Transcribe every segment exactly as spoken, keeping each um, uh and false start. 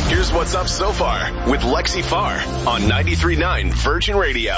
Here's what's up so far with Lexi Farr on ninety-three point nine Virgin Radio.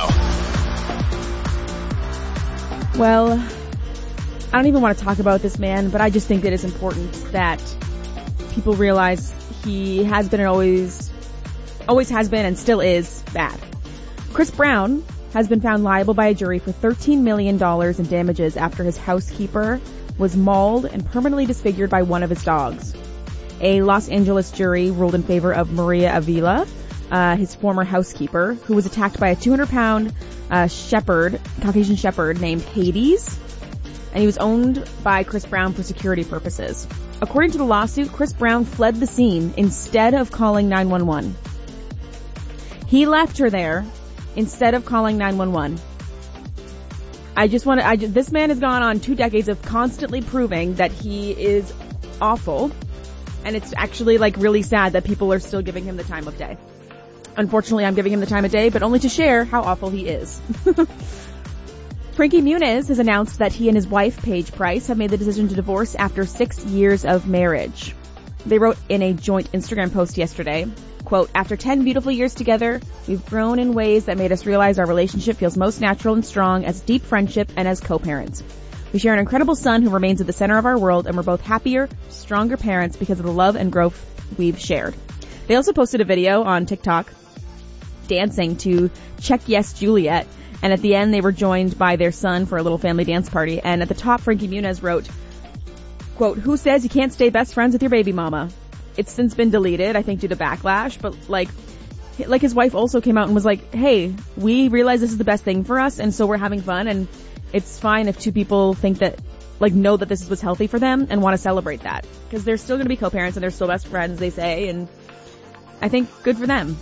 Well, I don't even want to talk about this man, but I just think that it's important that people realize he has been and always, always has been and still is bad. Chris Brown has been found liable by a jury for thirteen million dollars in damages after his housekeeper was mauled and permanently disfigured by one of his dogs. A Los Angeles jury ruled in favor of Maria Avila, uh, his former housekeeper, who was attacked by a two hundred pound uh, shepherd, Caucasian shepherd named Hades, and he was owned by Chris Brown for security purposes. According to the lawsuit, Chris Brown fled the scene instead of calling nine one one. He left her there instead of calling nine one one. I just want to, I just, this man has gone on two decades of constantly proving that he is awful, and it's actually like really sad that people are still giving him the time of day. Unfortunately, I'm giving him the time of day, but only to share how awful he is. Frankie Muniz has announced that he and his wife, Paige Price, have made the decision to divorce after six years of marriage. They wrote in a joint Instagram post yesterday, quote, "After ten beautiful years together, we've grown in ways that made us realize our relationship feels most natural and strong as deep friendship and as co-parents. We share an incredible son who remains at the center of our world, and we're both happier, stronger parents because of the love and growth we've shared." They also posted a video on TikTok dancing to Check Yes Juliet, and at the end they were joined by their son for a little family dance party, and at the top Frankie Muniz wrote, quote, "Who says you can't stay best friends with your baby mama?" It's since been deleted, I think due to backlash, but like, like his wife also came out and was like, "Hey, we realize this is the best thing for us, and so we're having fun, and it's fine if two people think that, like, know that this is what's healthy for them and want to celebrate that. Because they're still going to be co-parents and they're still best friends, they say, and I think good for them."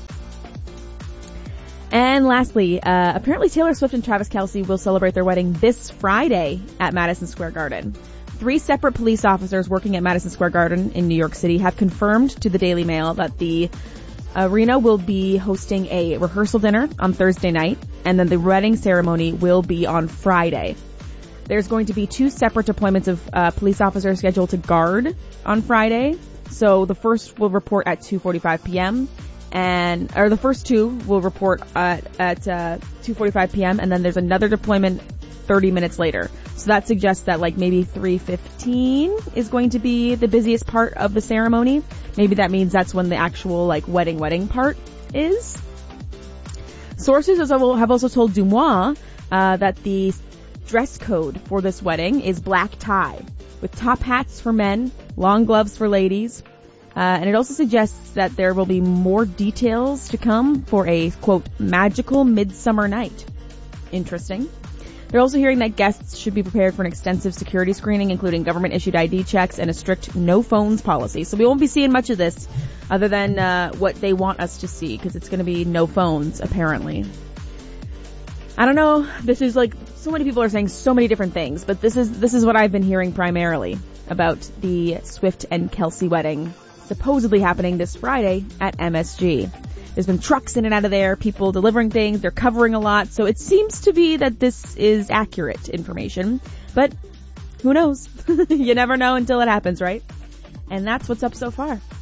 And lastly, uh, apparently Taylor Swift and Travis Kelce will celebrate their wedding this Friday at Madison Square Garden. Three separate police officers working at Madison Square Garden in New York City have confirmed to the Daily Mail that the arena will be hosting a rehearsal dinner on Thursday night, and then the wedding ceremony will be on Friday. There's going to be two separate deployments of uh, police officers scheduled to guard on Friday. So the first will report at two forty-five p.m. and or the first two will report at at uh, two forty-five p.m. and then there's another deployment thirty minutes later. So that suggests that like maybe three fifteen is going to be the busiest part of the ceremony. Maybe that means that's when the actual like wedding wedding part is. Sources have also told DeuxMoi uh, that the dress code for this wedding is black tie with top hats for men, long gloves for ladies. Uh, and it also suggests that there will be more details to come for a, quote, magical midsummer night. Interesting. They're also hearing that guests should be prepared for an extensive security screening, including government-issued I D checks and a strict no-phones policy. So we won't be seeing much of this other than uh, what they want us to see, because it's going to be no phones, apparently. I don't know. This is like, so many people are saying so many different things, but this is this is what I've been hearing primarily about the Swift and Kelce wedding, supposedly happening this Friday at M S G. There's been trucks in and out of there, people delivering things, they're covering a lot, so it seems to be that this is accurate information. But who knows? You never know until it happens, right? And that's what's up so far.